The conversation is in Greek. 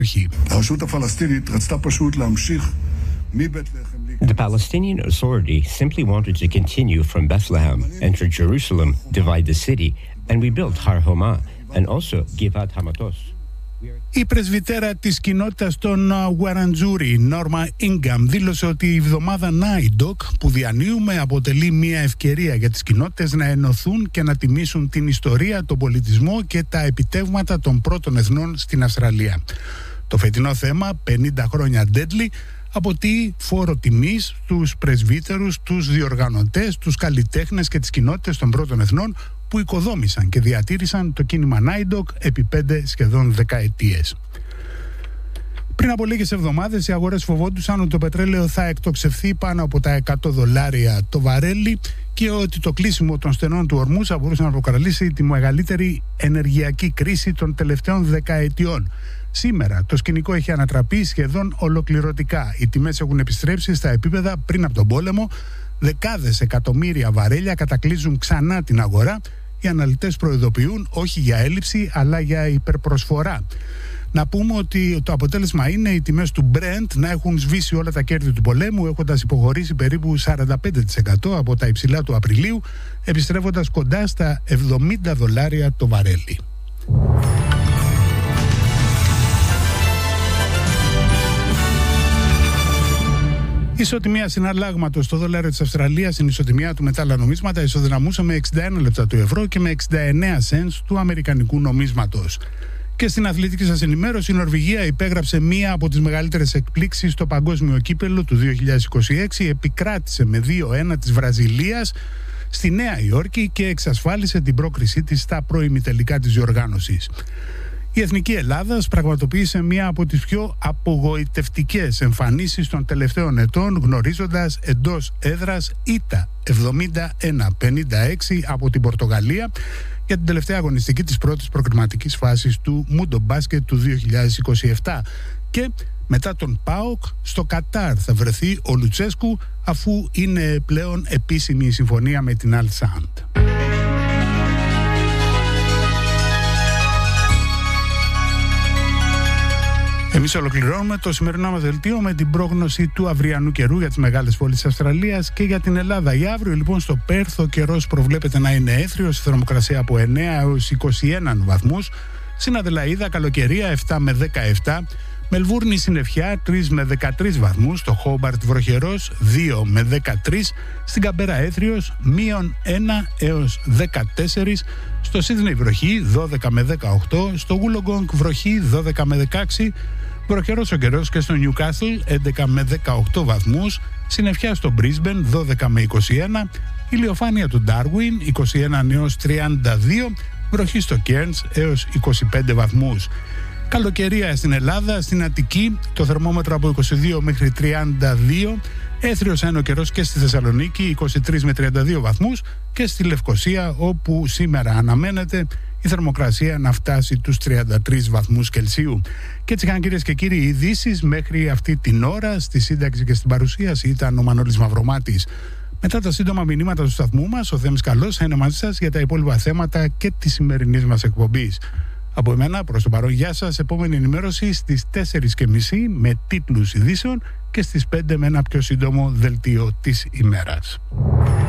The Palestinian Authority simply wanted to continue from Bethlehem, enter Jerusalem, divide the city, and rebuild Har Homa, and also Givat Hamatos. Η πρεσβυτέρα της κοινότητας των Γουαραντζούρι, Νόρμα Ίνγκαμ, δήλωσε ότι η εβδομάδα Νάιντοκ που διανύουμε αποτελεί μια ευκαιρία για τις κοινότητες να ενωθούν και να τιμήσουν την ιστορία, τον πολιτισμό και τα επιτεύγματα των πρώτων εθνών στην Αυστραλία. Το φετινό θέμα, 50 χρόνια Deadly, αποτεί φόρο τιμής στους πρεσβύτερους, τους διοργανωτές, τους καλλιτέχνες και τις κοινότητες των πρώτων εθνών που οικοδόμησαν και διατήρησαν το κίνημα Νάιντοκ επί 5 σχεδόν δεκαετίες. Πριν από λίγες εβδομάδες οι αγορές φοβόντουσαν ότι το πετρέλαιο θα εκτοξευθεί πάνω από τα $100 το βαρέλι και ότι το κλείσιμο των στενών του ορμούς θα μπορούσε να προκαλέσει τη μεγαλύτερη ενεργειακή κρίση των τελευταίων δεκαετιών. Σήμερα το σκηνικό έχει ανατραπεί σχεδόν ολοκληρωτικά. Οι τιμές έχουν επιστρέψει στα επίπεδα πριν από τον πόλεμο. Δεκάδες εκατομμύρια βαρέλια κατακλείζουν ξανά την αγορά. Οι αναλυτές προειδοποιούν όχι για έλλειψη αλλά για υπερπροσφορά. Να πούμε ότι το αποτέλεσμα είναι οι τιμές του Brent να έχουν σβήσει όλα τα κέρδη του πολέμου, έχοντας υποχωρήσει περίπου 45% από τα υψηλά του Απριλίου, επιστρέφοντας κοντά στα $70 το βαρέλι. Η ισοτιμία συναλλάγματος στο δολάριο της Αυστραλίας, στην ισοτιμία του με τα άλλα νομίσματα, ισοδυναμούσε με 61 λεπτά του ευρώ και με 69 cents του αμερικανικού νομίσματος. Και στην αθλητική σας ενημέρωση, η Νορβηγία υπέγραψε μία από τις μεγαλύτερες εκπλήξεις στο παγκόσμιο κύπελλο του 2026, επικράτησε με 2-1 της Βραζιλίας στη Νέα Υόρκη και εξασφάλισε την πρόκρισή της στα προημιτελικά της διοργάνωσης. Η Εθνική Ελλάδας πραγματοποίησε μία από τις πιο απογοητευτικές εμφανίσεις των τελευταίων ετών, γνωρίζοντας εντός έδρας ήττα 71-56 από την Πορτογαλία για την τελευταία αγωνιστική της πρώτης προκριματικής φάσης του Mundo Basket του 2027. Και μετά τον ΠΑΟΚ στο Κατάρ θα βρεθεί ο Λουτσέσκου, αφού είναι πλέον επίσημη η συμφωνία με την Al Sadd. Εμείς ολοκληρώνουμε το σημερινό μας δελτίο με την πρόγνωση του αυριανού καιρού για τις μεγάλες πόλεις της Αυστραλίας και για την Ελλάδα. Για αύριο λοιπόν στο Πέρθ ο καιρός προβλέπεται να είναι έθριος, η θερμοκρασία από 9 έως 21 βαθμούς, στην Αδελαΐδα καλοκαιρία 7 με 17, Μελβούρνη συννεφιά 3 με 13 βαθμούς, στο Χόμπαρτ βροχερός 2 με 13, στην Καμπέρα έθριος μείον 1 έως 14, στο Σίδνεϊ βροχή 12 με 18, στο Wollongong βροχή 12 με 16, βροχερός ο καιρός και στο Νιουκάσλ 11 με 18 βαθμούς, συννεφιά στο Μπρίσμπεν 12 με 21, ηλιοφάνεια του Ντάρουιν 21 έως 32, βροχή στο Κέρνς έως 25 βαθμούς. Καλοκαιρία στην Ελλάδα, στην Αττική, το θερμόμετρο από 22 μέχρι 32, έθριος είναι ο καιρός και στη Θεσσαλονίκη 23 με 32 βαθμούς και στη Λευκοσία, όπου σήμερα αναμένεται η θερμοκρασία να φτάσει τους 33 βαθμούς Κελσίου. Και έτσι είχαν, κυρίες και κύριοι, οι ειδήσεις μέχρι αυτή την ώρα. Στη σύνταξη και στην παρουσίαση ήταν ο Μανώλης Μαυρομάτης. Μετά τα σύντομα μηνύματα του σταθμού μας, ο Θέμης Καλός θα είναι μαζί σας για τα υπόλοιπα θέματα και τη σημερινή μας εκπομπής. Από εμένα προς το παρόν, γεια σας. Επόμενη ενημέρωση στις 4:30 με τίτλους ειδήσεων και στις 5 με ένα πιο σύντομο δελτίο της ημέρας.